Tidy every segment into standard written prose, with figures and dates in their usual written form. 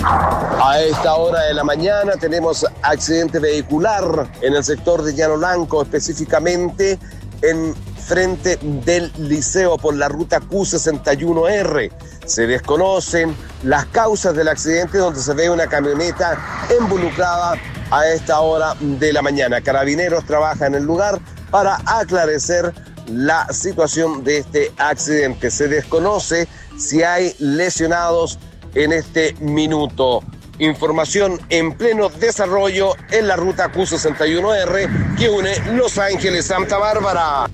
A esta hora de la mañana tenemos accidente vehicular en el sector de Llano Blanco, específicamente en frente del liceo por la ruta Q61R. Se desconocen las causas del accidente, donde se ve una camioneta involucrada a esta hora de la mañana. Carabineros trabaja en el lugar para aclarecer la situación de este accidente. Se desconoce si hay lesionados en este minuto. Información en pleno desarrollo en la ruta Q61R que une Los Ángeles-Santa Bárbara.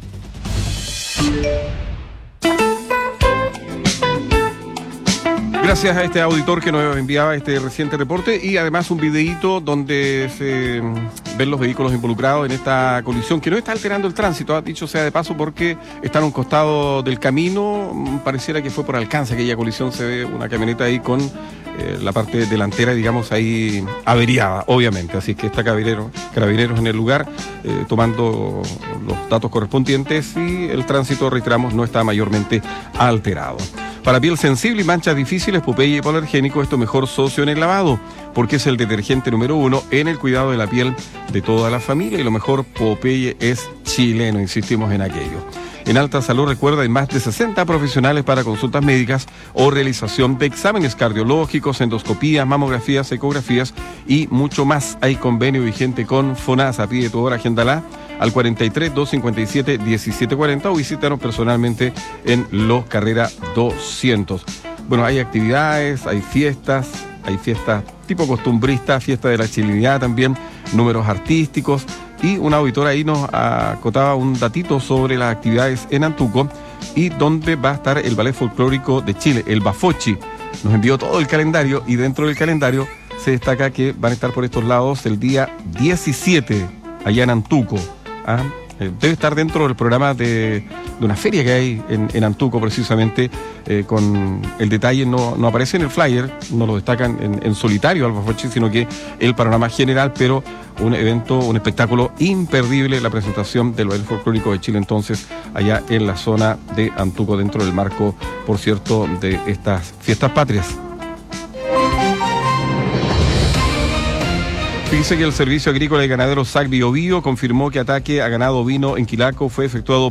Gracias a este auditor que nos enviaba este reciente reporte y además un videíto donde se ven los vehículos involucrados en esta colisión que no está alterando el tránsito, dicho sea de paso, porque está en un costado del camino. Pareciera que fue por alcance aquella colisión. Se ve una camioneta ahí con la parte delantera, digamos, ahí averiada, obviamente. Así que está carabineros en el lugar tomando los datos correspondientes y el tránsito, reiteramos, no está mayormente alterado. Para piel sensible y manchas difíciles, Popeye Hipoalergénico es tu mejor socio en el lavado, porque es el detergente número 1 en el cuidado de la piel de toda la familia, y lo mejor, Popeye es chileno, insistimos en aquello. En Alta Salud, recuerda, hay más de 60 profesionales para consultas médicas o realización de exámenes cardiológicos, endoscopías, mamografías, ecografías y mucho más. Hay convenio vigente con FONASA. Pide tu hora, agéndala al 43-257-1740 o visítanos personalmente en Los Carrera 200. Bueno, hay actividades, hay fiestas tipo costumbrista, fiesta de la chilenidad también, números artísticos. Y una auditora ahí nos acotaba un datito sobre las actividades en Antuco y donde va a estar el Ballet Folclórico de Chile, el Bafochi. Nos envió todo el calendario y dentro del calendario se destaca que van a estar por estos lados el día 17 allá en Antuco. Debe estar dentro del programa de una feria que hay en Antuco, precisamente, con el detalle, no aparece en el flyer, no lo destacan en solitario al Bafochi, sino que el panorama general, pero un evento, un espectáculo imperdible, la presentación del Ballet Folclórico de Chile, entonces, allá en la zona de Antuco, dentro del marco, por cierto, de estas fiestas patrias. Dice que el Servicio Agrícola y Ganadero SAC Biobío confirmó que ataque a ganado ovino en Quilaco fue efectuado